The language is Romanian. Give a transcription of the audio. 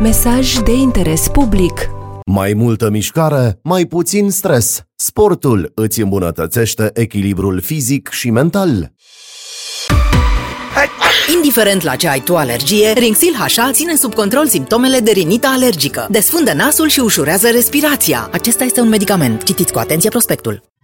Mesaj de interes public. Mai multă mișcare, mai puțin stres. Sportul îți îmbunătățește echilibrul fizic și mental. Indiferent la ce ai tu alergie, Rinxil HA ține sub control simptomele de rinită alergică. Desfundă nasul și ușurează respirația. Acesta este un medicament. Citiți cu atenție prospectul.